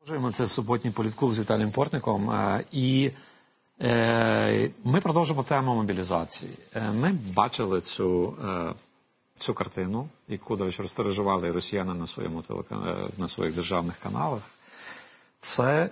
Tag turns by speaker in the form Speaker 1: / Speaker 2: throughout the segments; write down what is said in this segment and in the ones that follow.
Speaker 1: Продовжуємо це суботній політклуб з Віталієм Портником. І ми продовжимо тему мобілізації. Ми бачили цю картину, яку, до речі, розтиражували росіяни на своїх державних каналах. Це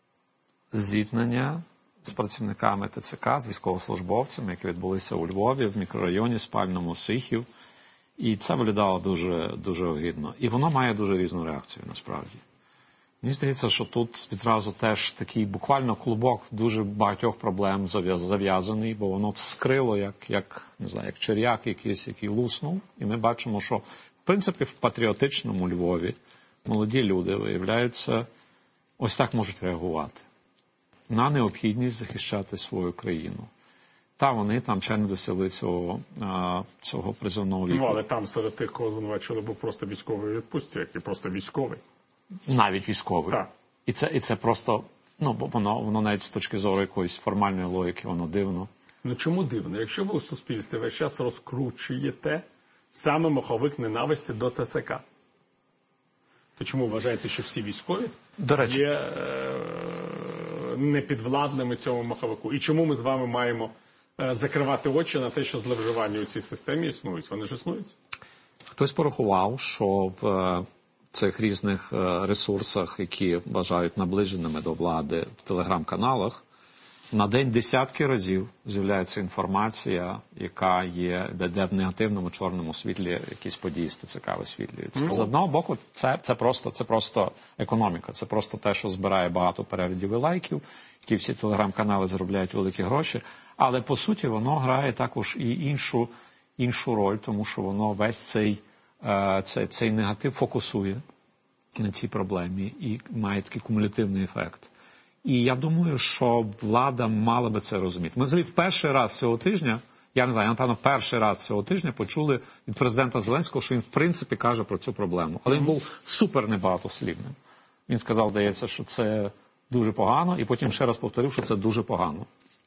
Speaker 1: зіткнення з працівниками ТЦК, з військовослужбовцями, які відбулися у Львові, в мікрорайоні Спальному, Сихів. І це виглядало дуже, дуже огидно. І воно має дуже різну реакцію, насправді. Мені здається, що тут відразу теж такий буквально клубок дуже багатьох проблем зав'язаний, бо воно вскрило, як черв'як якийсь, який луснув. І ми бачимо, що, в принципі, в патріотичному Львові молоді люди, виявляються, ось так можуть реагувати на необхідність захищати свою країну. Та вони там ще не досягли цього призовного віку.
Speaker 2: Ну, але там серед тих, кого звинувачували, був просто військовий відпустці, який просто військовий.
Speaker 1: Навіть військовий.
Speaker 2: Так.
Speaker 1: І це просто, воно навіть з точки зору якоїсь формальної логіки, воно дивно.
Speaker 2: Ну чому дивно? Якщо ви у суспільстві весь час розкручуєте саме маховик ненависті до ТЦК, то чому вважаєте, що всі військові є непідвладними цьому маховику? І чому ми з вами маємо закривати очі на те, що зловживання у цій системі існують? Вони ж існують.
Speaker 1: Хтось порахував, що в цих різних ресурсах, які вважають наближеними до влади, в телеграм-каналах, на день десятки разів з'являється інформація, яка є, де в негативному чорному світлі якісь події з ТЦК висвітлюються. З одного боку, це просто економіка, це просто те, що збирає багато переглядів і лайків, ті всі телеграм-канали заробляють великі гроші, але по суті воно грає також і іншу роль, тому що воно весь цей негатив фокусує на цій проблемі і має такий кумулятивний ефект. І я думаю, що влада мала би це розуміти. Ми взагалі в перший раз цього тижня, напевно, перший раз цього тижня почули від президента Зеленського, що він в принципі каже про цю проблему. Але він був супер небагатослівним. Він сказав, здається, що це дуже погано, і потім ще раз повторив, що це дуже погано.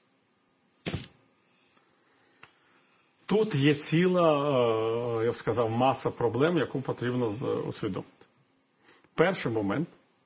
Speaker 2: Тут є ціла, я б сказав, маса проблем, яку потрібно усвідомити. Перший момент,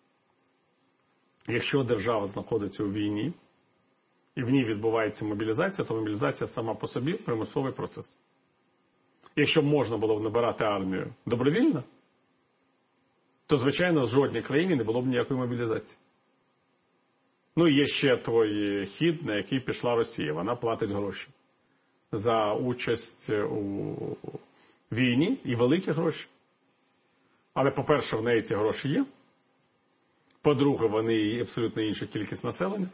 Speaker 2: якщо держава знаходиться у війні, і в ній відбувається мобілізація, то мобілізація сама по собі – примусовий процес. Якщо б можна було набирати армію добровільно, то, звичайно, в жодній країні не було б ніякої мобілізації. Ну, і є ще той хід, на який пішла Росія. Вона платить гроші за участь у війні і великі гроші. Але, по-перше, в неї ці гроші є. По-друге, вони абсолютно інша кількість населення.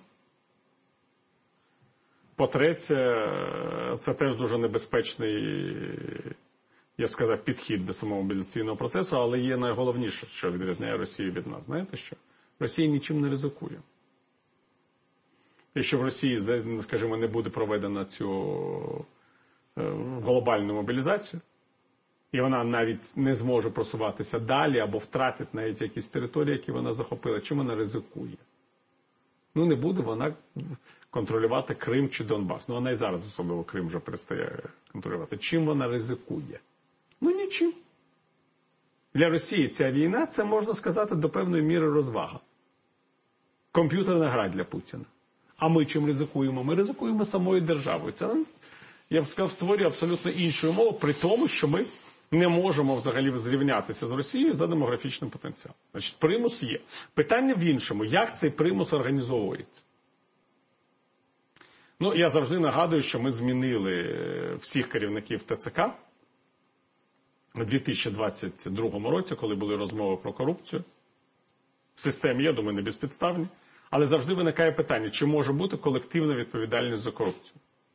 Speaker 2: По-третє, це теж дуже небезпечний, я б сказав, підхід до самого мобілізаційного процесу, але є найголовніше, що відрізняє Росію від нас. Знаєте що? Росія нічим не ризикує. Якщо в Росії, скажімо, не буде проведена цю глобальну мобілізацію, і вона навіть не зможе просуватися далі або втратить навіть якісь території, які вона захопила, чим вона ризикує? Ну, не буде вона контролювати Крим чи Донбас. Ну, вона і зараз особливо Крим вже перестає контролювати. Чим вона ризикує? Ну, нічим. Для Росії ця війна, це, можна сказати, до певної міри розвага. Комп'ютерна гра для Путіна. А ми чим ризикуємо? Ми ризикуємо самою державою. Це, я б сказав, створює абсолютно іншу умову, при тому, що ми не можемо взагалі зрівнятися з Росією за демографічним потенціалом. Значить, примус є. Питання в іншому. Як цей примус організовується? Ну, я завжди нагадую, що ми змінили всіх керівників ТЦК у 2022 році, коли були розмови про корупцію. В системі, я думаю, не безпідставні. Але завжди виникає питання, чи може бути колективна відповідальність за корупцію?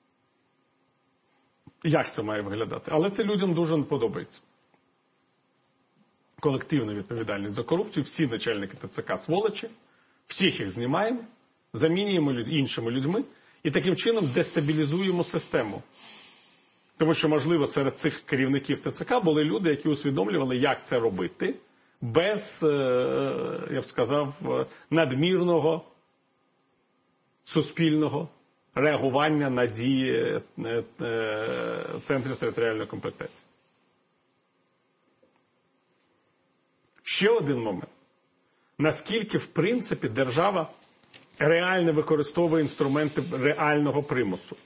Speaker 2: Як це має виглядати? Але це людям дуже не подобається. Колективна відповідальність за корупцію, всі начальники ТЦК сволочі, всіх їх знімаємо, замінюємо іншими людьми і таким чином дестабілізуємо систему. Тому що, можливо, серед цих керівників ТЦК були люди, які усвідомлювали, як це робити, без, я б сказав, надмірного суспільного реагування на дії центрів територіальної комплектації. Ще один момент. наскільки, в принципі, держава реально використовує інструменти реального примусу.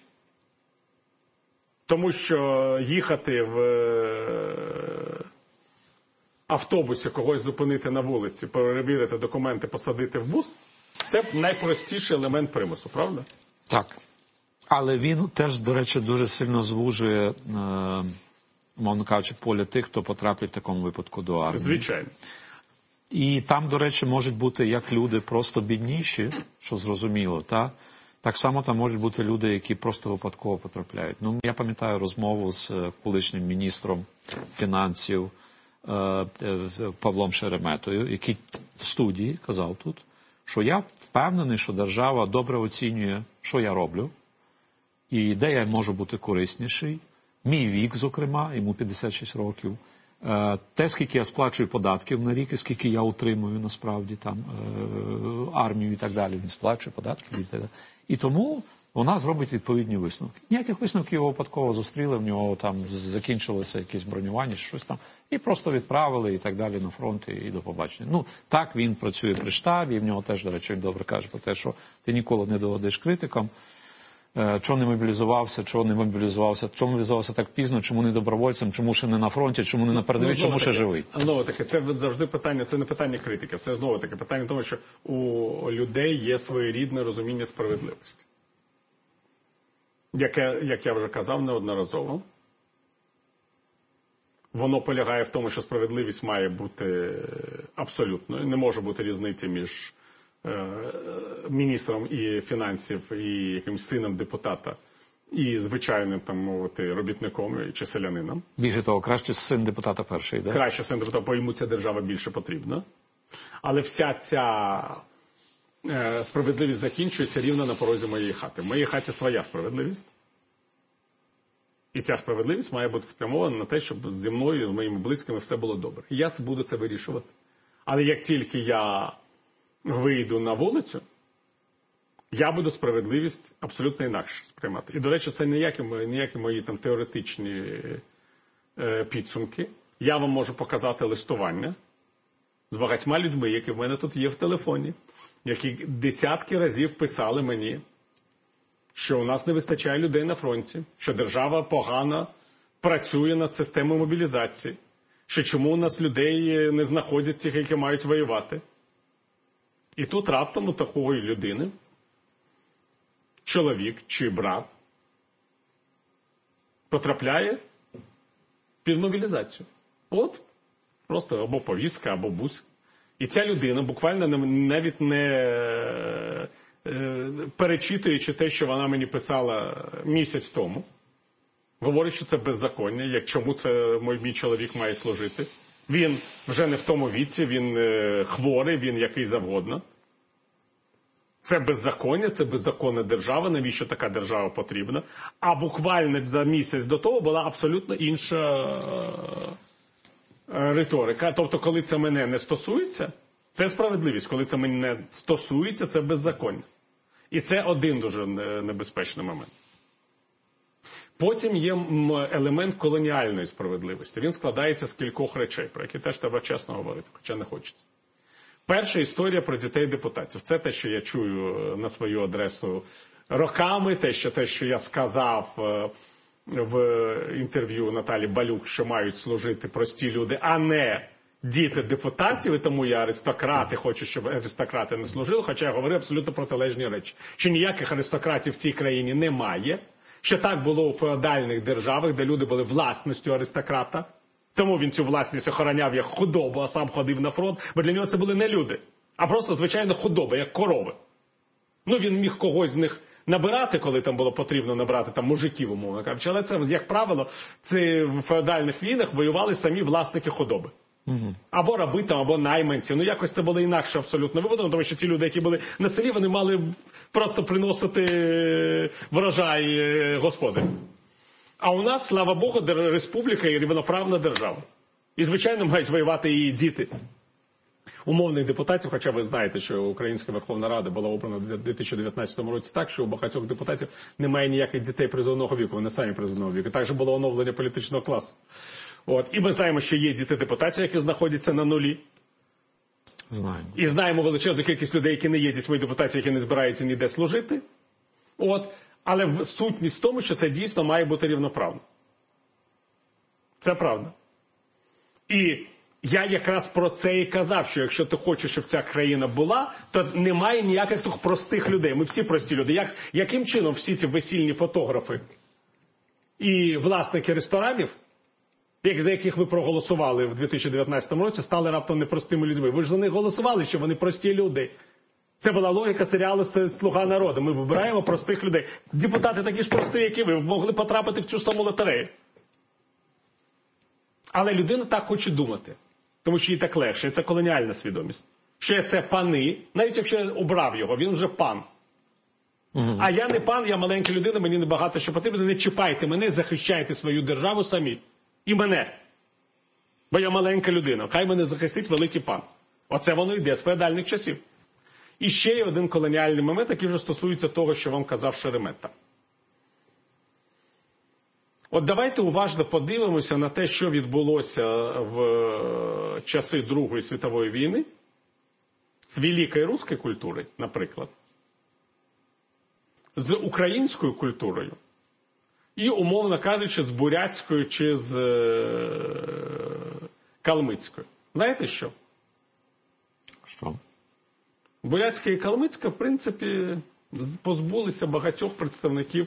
Speaker 2: Тому що їхати в автобусі, когось зупинити на вулиці, перевірити документи, посадити в бус – це найпростіший елемент примусу, правда?
Speaker 1: Так. Але він теж, до речі, дуже сильно звужує, мовно кажучи, поле тих, хто потраплять в такому випадку до армії.
Speaker 2: Звичайно.
Speaker 1: І там, до речі, можуть бути як люди просто бідніші, що зрозуміло, так само там можуть бути люди, які просто випадково потрапляють. Ну, я пам'ятаю розмову з колишнім міністром фінансів Павлом Шереметою, який в студії казав тут, що я впевнений, що держава добре оцінює, що я роблю, і де я можу бути корисніший. Мій вік, зокрема, йому 56 років. Те, скільки я сплачую податків на рік, і скільки я утримую, насправді, там, армію і так далі. Він сплачує податки і так далі. І тому вона зробить відповідні висновки. Ніяких висновків його випадково зустріли, в нього там закінчилося якесь бронювання, щось там. І просто відправили і так далі на фронт і до побачення. Ну, так він працює при штабі, і в нього теж, до речі, він добре каже про те, що ти ніколи не доводиш критикам. Чого не мобілізувався, чого не мобілізувався, чому мобілізувався так пізно, чому не добровольцем, чому ще не на фронті, чому не на передовій, чому ще живий.
Speaker 2: Знову-таки, це завжди питання, це не питання критики, це знову-таки питання того, що у людей є своєрідне розуміння справедливості. Як я вже казав неодноразово, воно полягає в тому, що справедливість має бути абсолютною, не може бути різниці між міністром і фінансів і якимсь сином депутата і звичайним, там мовити, робітником чи селянином.
Speaker 1: Більше того, краще син депутата перший, да?
Speaker 2: Краще син депутата, бо йому ця держава більше потрібна. Але вся ця справедливість закінчується рівно на порозі моєї хати. В моїй хаті своя справедливість. І ця справедливість має бути спрямована на те, щоб зі мною, з моїми близькими все було добре. І я буду це вирішувати. Але як тільки я вийду на вулицю, я буду справедливість абсолютно інакше сприймати. І, до речі, це ніякі мої там теоретичні підсумки. Я вам можу показати листування з багатьма людьми, які в мене тут є в телефоні, які десятки разів писали мені, що у нас не вистачає людей на фронті, що держава погано працює над системою мобілізації, що чому у нас людей не знаходять тих, які мають воювати. І тут раптом у такої людини чоловік чи брат потрапляє під мобілізацію. От, просто або повістка, або бус. І ця людина буквально навіть не перечитуючи те, що вона мені писала місяць тому, говорить, що це беззаконня, як чому це мій чоловік має служити. Він вже не в тому віці, він хворий, він який завгодно. Це беззаконня, це беззаконна держава, навіщо така держава потрібна. А буквально за місяць до того була абсолютно інша риторика. Тобто, коли це мене не стосується, це справедливість. Коли це мене не стосується, це беззаконня. І це один дуже небезпечний момент. Потім є елемент колоніальної справедливості. Він складається з кількох речей, про які теж треба чесно говорити, хоча не хочеться. Перша історія про дітей-депутатів. Це те, що я чую на свою адресу роками, те, що я сказав в інтерв'ю Наталі Балюк, що мають служити прості люди, а не діти депутатів, і тому я аристократи, хочу, щоб аристократи не служили, хоча я говорю абсолютно протилежні речі. Що ніяких аристократів в цій країні немає, що так було у феодальних державах, де люди були власністю аристократа. Тому він цю власність охороняв як худобу, а сам ходив на фронт, бо для нього це були не люди, а просто звичайно худоба, як корови. Ну, він міг когось з них набирати, коли там було потрібно набрати там мужиків, умовно кажучи, але це, як правило, це в феодальних війнах воювали самі власники худоби. Або раби там, або найманці. Ну, якось це було інакше абсолютно виводено, тому що ці люди, які були на селі, вони мали просто приносити врожай господарю. А у нас, слава Богу, республіка і рівноправна держава. І, звичайно, мають воювати і діти умовних депутатів, хоча ви знаєте, що Українська Верховна Рада була обрана в 2019 році так, що у багатьох депутатів немає ніяких дітей призовного віку, вони самі призовного віку. Також було оновлення політичного класу. От. І ми знаємо, що є діти депутатів, які знаходяться на нулі.
Speaker 1: Знаємо.
Speaker 2: І знаємо величезну кількість людей, які не є дітьми депутатів, які не збираються ніде служити. Але сутність в тому, що це дійсно має бути рівноправно. Це правда. І я якраз про це і казав, що якщо ти хочеш, щоб ця країна була, то немає ніяких тих простих людей. Ми всі прості люди. Яким чином всі ці весільні фотографи і власники ресторанів, за яких ви проголосували в 2019 році, стали раптом непростими людьми? Ви ж за них голосували, що вони прості люди. Це була логіка серіалу «Слуга народу». Ми вибираємо простих людей. Депутати такі ж прості, як і ви, могли потрапити в цю ж саму лотерею. Але людина так хоче думати. Тому що їй так легше. Це колоніальна свідомість. Що це пани, навіть якщо я обрав його, він вже пан. А я не пан, я маленька людина, мені небагато що потрібно. Не чіпайте мене, захищайте свою державу самі. І мене. Бо я маленька людина. Хай мене захистить великий пан. Оце воно йде з феодальних часів. І ще є один колоніальний момент, який вже стосується того, що вам казав Шеремета. Давайте уважно подивимося на те, що відбулося в часи Другої світової війни з великої руської культури, наприклад, з українською культурою і, умовно кажучи, з бурятською чи з калмицькою. Знаєте що?
Speaker 1: Що?
Speaker 2: Бурятська і калмицька, в принципі, позбулися багатьох представників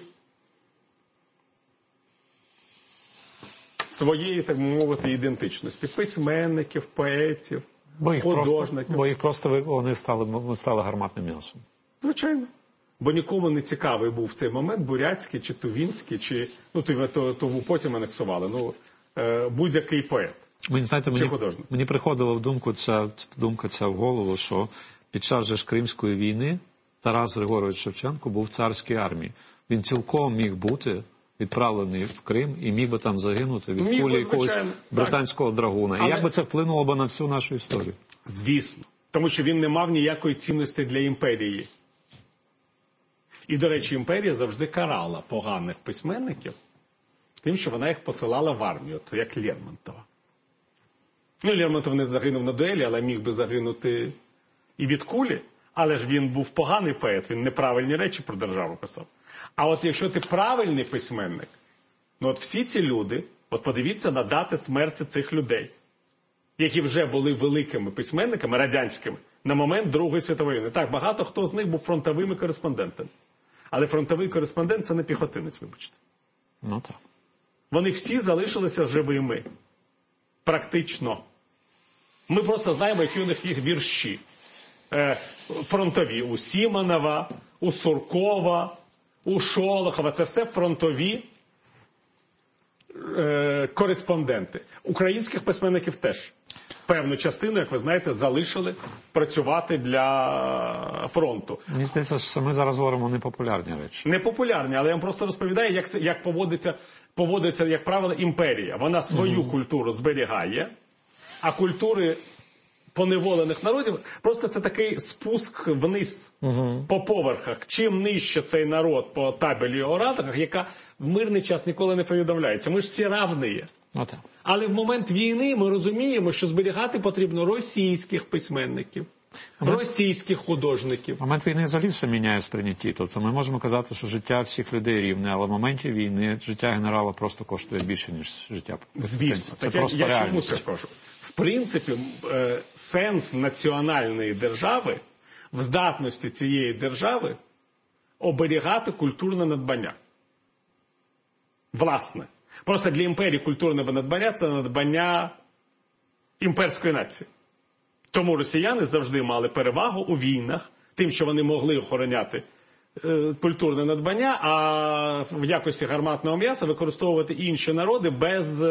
Speaker 2: своєї, так мовити, ідентичності. Письменників, поетів, художників.
Speaker 1: Бо їх просто вони стали гарматним м'ясом.
Speaker 2: Звичайно. Бо нікому не цікавий був в цей момент бурятський, чи тувінський, чи, Туву потім анексували, будь-який поет.
Speaker 1: Мені приходила в думку ця в голову, що під час же ж Кримської війни Тарас Григорович Шевченко був в царській армії. Він цілком міг бути відправлений в Крим і міг би там загинути від кулі якогось британського драгуна. І як би це вплинуло б на всю нашу історію?
Speaker 2: Звісно. Тому що він не мав ніякої цінності для імперії. І, до речі, імперія завжди карала поганих письменників тим, що вона їх посилала в армію, як Лермонтова. Лермонтов не загинув на дуелі, але міг би загинути і від кулі. Але ж він був поганий поет, він неправильні речі про державу писав. А якщо ти правильний письменник, всі ці люди, подивіться на дати смерті цих людей, які вже були великими письменниками, радянськими, на момент Другої світової війни. Так, багато хто з них був фронтовими кореспондентами. Але фронтовий кореспондент – це не піхотинець, вибачте.
Speaker 1: Так.
Speaker 2: Вони всі залишилися живими. Практично. Ми просто знаємо, які у них є вірші. Фронтові у Сімонова, у Суркова, у Шолохова. Це все фронтові кореспонденти. Українських письменників теж. Певну частину, як ви знаєте, залишили працювати для фронту.
Speaker 1: Мені здається, що ми зараз говоримо непопулярні речі.
Speaker 2: Непопулярні, але я вам просто розповідаю, як поводиться, як правило, імперія. Вона свою культуру зберігає, а культури поневолених народів, просто це такий спуск вниз по поверхах. Чим нижче цей народ по табелі оратах, яка в мирний час ніколи не повідомляється. Ми ж всі равні. Але в момент війни ми розуміємо, що зберігати потрібно російських письменників, російських художників.
Speaker 1: В момент війни взагалі все міняє сприйнятті. Тобто ми можемо казати, що життя всіх людей рівне, але в моменті війни життя генерала просто коштує більше, ніж життя.
Speaker 2: Звісно. Це просто я чому це кажу? В принципі, сенс національної держави в здатності цієї держави оберігати культурне надбання. Власне. Просто для імперії культурне надбання – це надбання імперської нації. Тому росіяни завжди мали перевагу у війнах, тим, що вони могли охороняти культурне надбання, а в якості гарматного м'яса використовувати інші народи без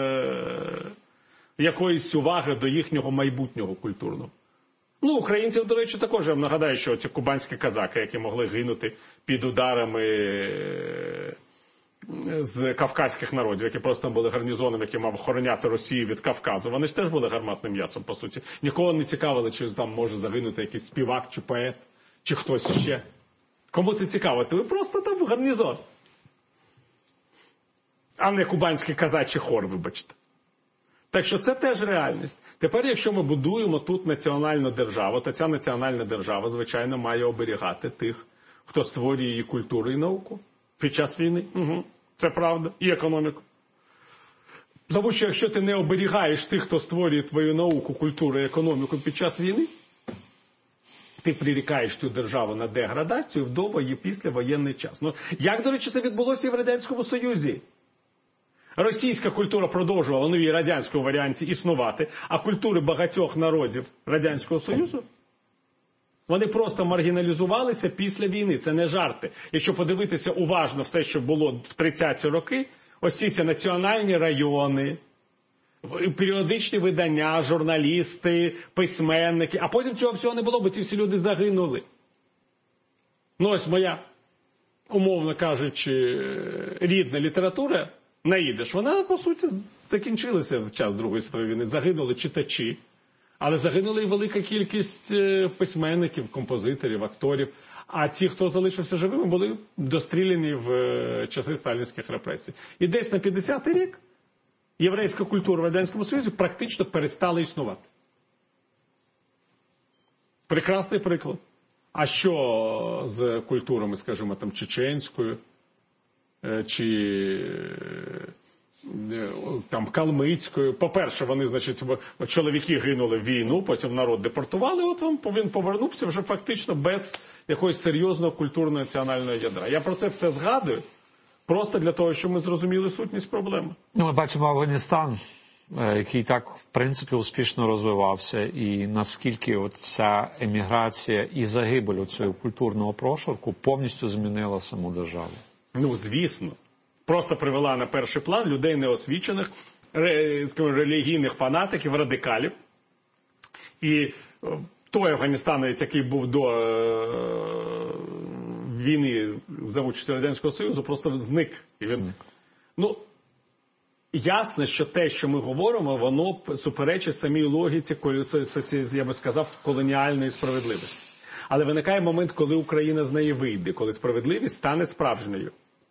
Speaker 2: якоїсь уваги до їхнього майбутнього культурного. Українців, до речі, також, я вам нагадаю, що ці кубанські казаки, які могли гинути під ударами з кавказьких народів, які просто були гарнізоном, який мав охороняти Росію від Кавказу, вони ж теж були гарматним м'ясом, по суті. Нікого не цікавило, чи там може загинути якийсь співак, чи поет, чи хтось ще. Кому це цікаво? Ви просто там гарнізон. А не кубанський казачий хор, вибачте. Так що це теж реальність. Тепер, якщо ми будуємо тут національну державу, то ця національна держава, звичайно, має оберігати тих, хто створює її культуру і науку під час війни. Угу. Це правда. І економіку. Тому що якщо ти не оберігаєш тих, хто створює твою науку, культуру і економіку під час війни, ти прирікаєш цю державу на деградацію в довгий і післявоєнний час. Ну, як, до речі, це відбулося і в Радянському Союзі? Російська культура продовжувала в новій радянському варіанті існувати, а культури багатьох народів Радянського Союзу, вони просто маргіналізувалися після війни. Це не жарти. Якщо подивитися уважно все, що було в 30-ті роки, ось ці національні райони, періодичні видання, журналісти, письменники, а потім цього всього не було, бо ці всі люди загинули. Ну ось моя, умовно кажучи, рідна література, наїдеш, вона, по суті, закінчилася в час Другої світової війни. Загинули читачі, але загинули і велика кількість письменників, композиторів, акторів. А ті, хто залишився живими, були достріляні в часи сталінських репресій. І десь на 50-й рік єврейська культура в Радянському Союзі практично перестала існувати. Прекрасний приклад. А що з культурами, скажімо, там, чеченською, чи там калмицькою? По-перше, вони, значить, чоловіки гинули в війну, потім народ депортували, от він повернувся вже фактично без якогось серйозного культурно-національного ядра. Я про це все згадую, просто для того, щоб ми зрозуміли сутність проблеми.
Speaker 1: Ну, ми бачимо Афганістан, який так, в принципі, успішно розвивався, і наскільки от ця еміграція і загибель цього культурного прошарку повністю змінила саму державу.
Speaker 2: Ну, звісно. Просто привела на перший план людей неосвічених, релігійних фанатиків, радикалів. І той афганістановець, який був до війни за участю Радянського Союзу, просто зник. І він... Ну, ясно, що те, що ми говоримо, воно суперечить самій логіці, я би сказав, колоніальної справедливості. Але виникає момент, коли Україна з неї вийде, коли справедливість стане справжньою.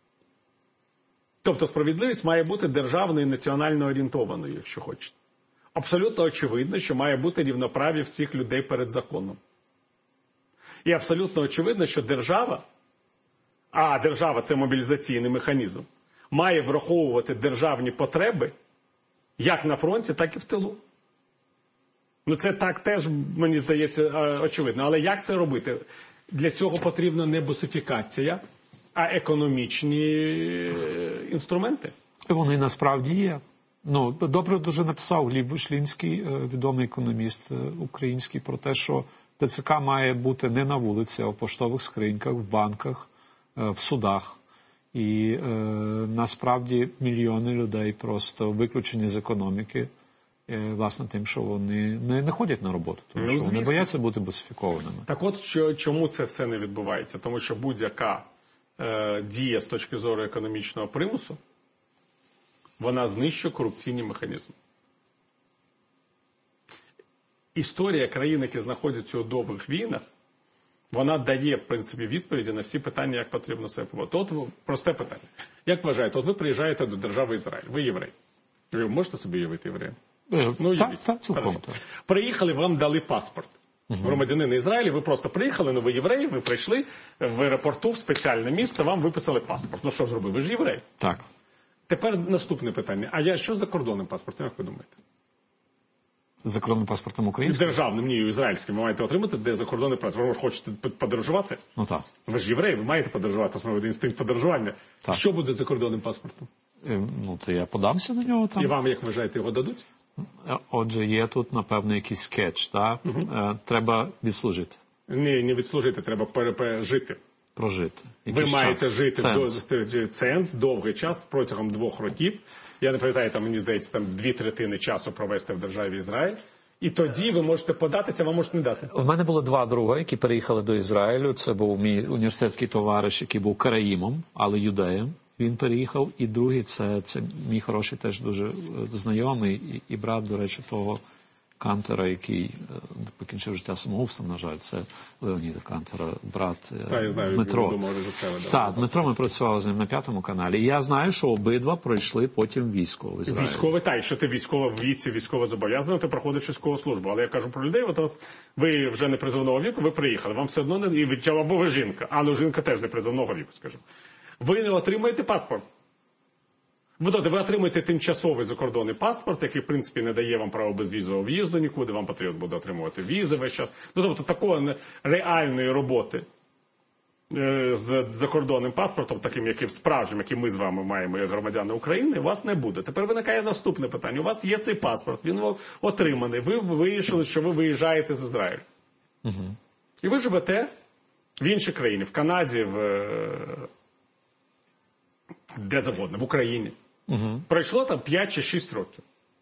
Speaker 2: Тобто справедливість має бути державною і національно орієнтованою, якщо хочете. Абсолютно очевидно, що має бути рівноправ'я всіх людей перед законом. І абсолютно очевидно, що держава, а держава – це мобілізаційний механізм, має враховувати державні потреби як на фронті, так і в тилу. Ну це так теж, мені здається, очевидно. Але як це робити? Для цього потрібна не бусифікація, а економічні інструменти.
Speaker 1: Вони насправді є. Ну, добре дуже написав Гліб Вишлінський, відомий економіст український, про те, що ТЦК має бути не на вулиці, а в поштових скриньках, в банках, в судах. І насправді мільйони людей просто виключені з економіки, власне, тим, що вони не ходять на роботу, тому що вони бояться бути бусифікованими.
Speaker 2: Так от, чому це все не відбувається? Тому що будь-яка дія з точки зору економічного примусу, вона знищує корупційні механізми. Історія країн, які знаходяться у довгих війнах, вона дає, в принципі, відповіді на всі питання, як потрібно себе поводити. От просте питання. Як вважаєте, от ви приїжджаєте до держави Ізраїль, ви єврей. Ви можете собі уявити євреєм? Ну,
Speaker 1: так, цілком.
Speaker 2: Приїхали, вам дали паспорт. Громадянина Ізраїля, ви просто приїхали, ну ви євреї, ви прийшли в аеропорту в спеціальне місце, вам виписали паспорт. Ну що ж робив? Ви ж єврей.
Speaker 1: Так.
Speaker 2: Тепер наступне питання. А що за кордонним паспортом, як ви думаєте?
Speaker 1: За закордонним паспортом українським?
Speaker 2: Державним, ні, ізраїльським. Ви маєте отримати, де закордонний паспорт. Ви ж хочете подорожувати?
Speaker 1: Ну так.
Speaker 2: Ви ж єврей, ви маєте подорожувати, це інстинкт подорожування.
Speaker 1: Так.
Speaker 2: Що буде з закордонним паспортом?
Speaker 1: Ну, то я подамся на нього там.
Speaker 2: І вам, як вважаєте, його дадуть?
Speaker 1: Отже, є тут, напевно, якийсь скетч, так? Треба відслужити.
Speaker 2: Ні, не відслужити, треба жити.
Speaker 1: Прожити.
Speaker 2: Ви маєте жити ценз, довгий час, протягом 2 років. Я не пам'ятаю, там, мені здається, там 2/3 часу провести в державі Ізраїль. І тоді ви можете податися, вам можуть не дати.
Speaker 1: У мене було 2 друга, які переїхали до Ізраїлю. Це був мій університетський товариш, який був караїмом, але юдеєм. Він переїхав. І другий, це мій хороший теж дуже знайомий і брат, до речі, того Кантера, який покінчив життя самогубством, на жаль, це Леоніда Кантера, брат Дмитро. Так, Дмитро, ми працювали з ним на 5-му каналі. І я знаю, що обидва пройшли потім військо в Ізраїлі.
Speaker 2: Військове, так, якщо ти військово в віці, військово зобов'язаний, ти проходиш військову службу. Але я кажу про людей, от ви вже не призовного віку, ви приїхали, вам все одно не... Або ви жінка, ну жінка теж не призовного віку, скажімо. Ви не отримаєте паспорт. Ви отримуєте тимчасовий закордонний паспорт, який, в принципі, не дає вам право безвізового в'їзду нікуди, вам потрібно буде отримувати візи весь час. Тобто такої реальної роботи з закордонним паспортом, таким, яким справжнім, яким ми з вами маємо, як громадяни України, у вас не буде. Тепер виникає наступне питання. У вас є цей паспорт, він отриманий, ви вирішили, що ви виїжджаєте з Ізраїлю. І ви живете в іншій країні, в Канаді, де завгодно, в Україні. Пройшло там 5 чи 6 років.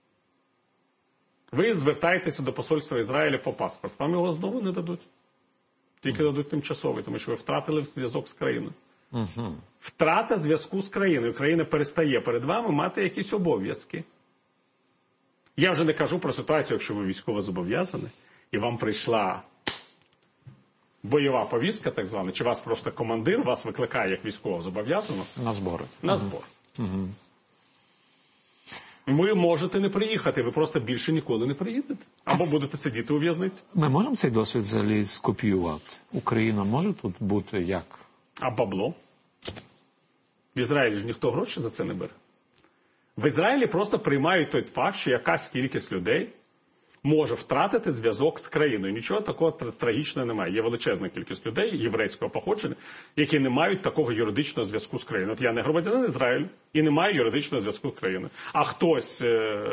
Speaker 2: Ви звертаєтеся до посольства Ізраїля по паспорт. Вам його знову не дадуть. Тільки дадуть тимчасовий, тому що ви втратили зв'язок з країною. Втрата зв'язку з країною. Країна перестає перед вами мати якісь обов'язки. Я вже не кажу про ситуацію, якщо ви військово зобов'язані, і вам прийшла бойова повістка, так звана, чи вас просто командир вас викликає як військово зобов'язаного.
Speaker 1: На збори.
Speaker 2: На збор. Ви можете не приїхати, ви просто більше ніколи не приїдете. Або будете сидіти у в'язниці.
Speaker 1: Ми можемо цей досвід взагалі скопіювати? Україна може тут бути як?
Speaker 2: А бабло? В Ізраїлі ж ніхто гроші за це не бере. В Ізраїлі просто приймають той факт, що якась кількість людей може втратити зв'язок з країною. Нічого такого трагічного немає. Є величезна кількість людей єврейського походження, які не мають такого юридичного зв'язку з країною. От я не громадянин Ізраїлю і не маю юридичного зв'язку з країною. А хтось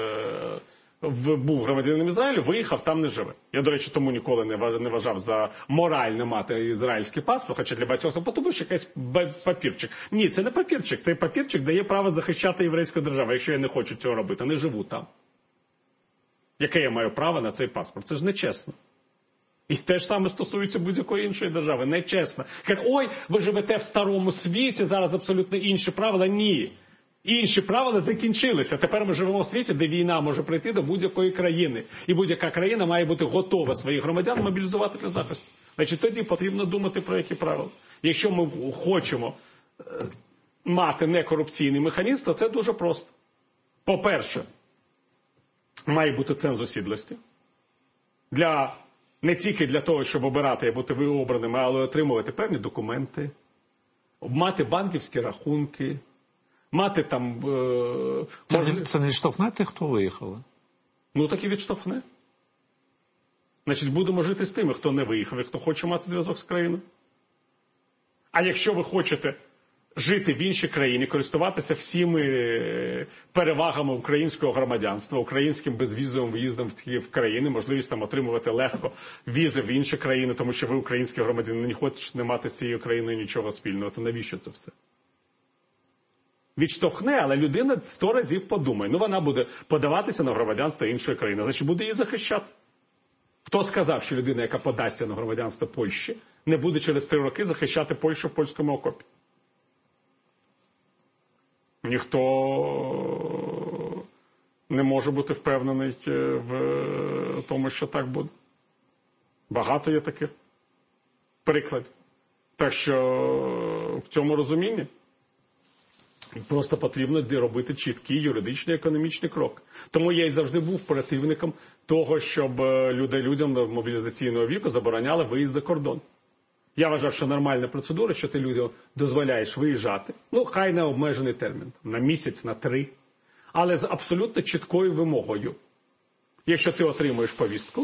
Speaker 2: був громадянином Ізраїлю, виїхав, там не живе. Я, до речі, тому ніколи не вважав за моральне мати ізраїльський паспорт, хоча для багатьох це тому, що якийсь папірчик. Ні, це не папірчик. Цей папірчик дає право захищати єврейську державу. Якщо я не хочу цього робити, не живу там. Яке я маю право на цей паспорт? Це ж нечесно. І те ж саме стосується будь-якої іншої держави. Нечесно. Кажуть, ой, ви живете в старому світі, зараз абсолютно інші правила. Ні. Інші правила закінчилися. Тепер ми живемо в світі, де війна може прийти до будь-якої країни. І будь-яка країна має бути готова своїх громадян мобілізувати для захисту. Значить, тоді потрібно думати про які правила. Якщо ми хочемо мати некорупційний механізм, то це дуже просто. По-перше, має бути цензус сідлості. Не тільки для того, щоб обирати і бути обраними, але отримувати певні документи, мати банківські рахунки, мати там...
Speaker 1: Це не відштовхне тих, хто виїхали?
Speaker 2: Ну, так і відштовхне. Значить, будемо жити з тими, хто не виїхав і хто хоче мати зв'язок з країною. А якщо ви хочете жити в іншій країні, користуватися всіми перевагами українського громадянства, українським безвізовим виїздом в країни, можливість там отримувати легко візи в інші країни, тому що ви український громадянин, не хочете не мати з цією країною нічого спільного, то навіщо це все? Відштовхне, але людина 100 разів подумає. Ну, вона буде подаватися на громадянство іншої країни, значить буде її захищати. Хто сказав, що людина, яка подасться на громадянство Польщі, не буде через 3 роки захищати Польщу в польському окопі? Ніхто не може бути впевнений в тому, що так буде. Багато є таких прикладів. Так що в цьому розумінні просто потрібно робити чіткий юридичний економічний крок. Тому я і завжди був противником того, щоб людям мобілізаційного віку забороняли виїзд за кордон. Я вважав, що нормальна процедура, що ти людям дозволяєш виїжджати, ну, хай на обмежений термін, на місяць, на 3, але з абсолютно чіткою вимогою. Якщо ти отримуєш повістку,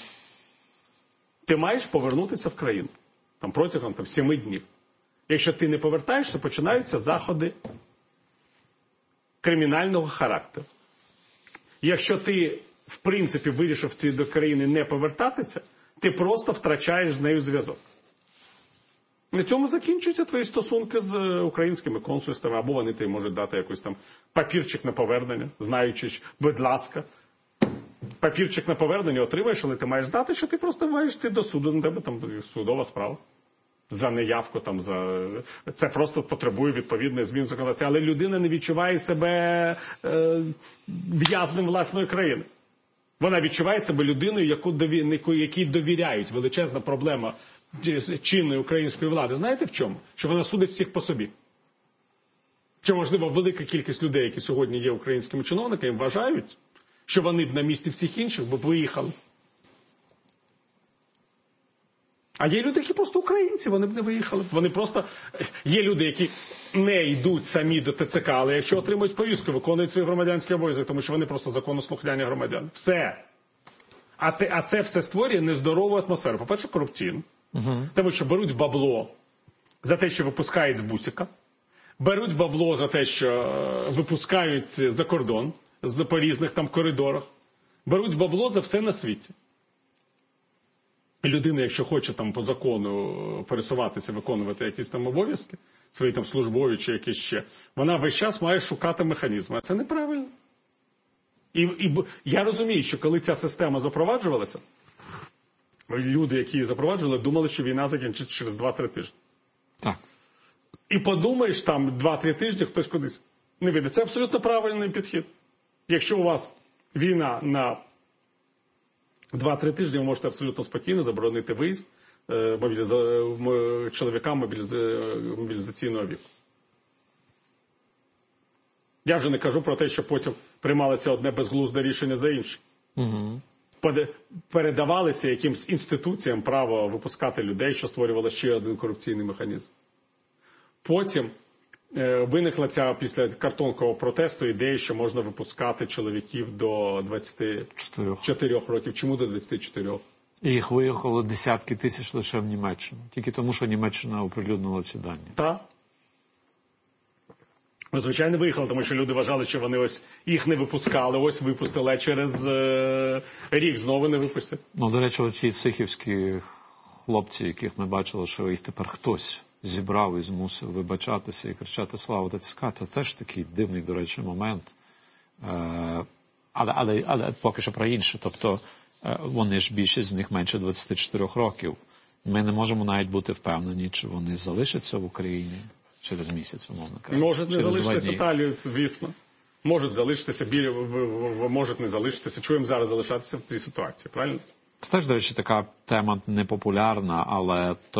Speaker 2: ти маєш повернутися в країну там, протягом 7 днів. Якщо ти не повертаєшся, починаються заходи кримінального характеру. Якщо ти, в принципі, вирішив до країни не повертатися, ти просто втрачаєш з нею зв'язок. На цьому закінчуються твої стосунки з українськими консульствами, або вони тобі можуть дати якийсь там папірчик на повернення, знаючи, будь ласка, папірчик на повернення отримаєш, але ти маєш знати, що ти просто маєш йти до суду, на тебе там судова справа. За неявку, там, це просто потребує відповідної змін законодавства. Але людина не відчуває себе в'язнем власної країни. Вона відчуває себе людиною, якій довіряють. Величезна проблема чинної української влади. Знаєте в чому? Що вона судить всіх по собі. Що, можливо, велика кількість людей, які сьогодні є українськими чиновниками, вважають, що вони б на місці всіх інших б виїхали. А є люди, які просто українці, вони б не виїхали. Вони просто... Є люди, які не йдуть самі до ТЦК, але якщо отримують повістку, виконують свій громадянський обов'язок, тому що вони просто законослухняні громадяни. Все. А це все створює нездорову атмосферу. По-перше, корупційну. Тому що беруть бабло за те, що випускають з бусика. Беруть бабло за те, що випускають за кордон по різних там коридорах. Беруть бабло за все на світі. Людина, якщо хоче там по закону пересуватися, виконувати якісь там обов'язки, свої там службові чи якісь ще, вона весь час має шукати механізми. А це неправильно. І я розумію, що коли ця система запроваджувалася, люди, які її запроваджували, думали, що війна закінчиться через 2-3 тижні.
Speaker 1: Так.
Speaker 2: І подумаєш, там 2-3 тижні хтось кудись не вийде. Це абсолютно правильний підхід. Якщо у вас війна на 2-3 тижні, ви можете абсолютно спокійно заборонити виїзд чоловікам мобілізаційного віку. Я вже не кажу про те, що потім приймалося одне безглузде рішення за інше. Передавалося якимсь інституціям право випускати людей, що створювало ще один корупційний механізм. Потім виникла ця після картонкового протесту ідея, що можна випускати чоловіків до 24 років. Чому до 24?
Speaker 1: І їх виїхало десятки тисяч лише в Німеччину. Тільки тому, що Німеччина оприлюднила ці дані.
Speaker 2: Так. Ну, звичайно, виїхали, тому що люди вважали, що вони ось їх не випускали, ось випустили, а через рік знову не випустять.
Speaker 1: Ну, до речі, ті сихівські хлопці, яких ми бачили, що їх тепер хтось зібрав і змусив вибачатися і кричати «Слава ТЦК», це теж такий дивний, до речі, момент. Але поки що про інше. Тобто вони ж, більшість з них менше 24 років. Ми не можемо навіть бути впевнені, чи вони залишаться в Україні через місяць, умовно кажучи.
Speaker 2: Можуть не залишитися, Талію, звісно. Можуть залишитися, можуть не залишитися. Чого їм зараз залишатися в цій ситуації, правильно?
Speaker 1: Це теж, до речі, така тема непопулярна, але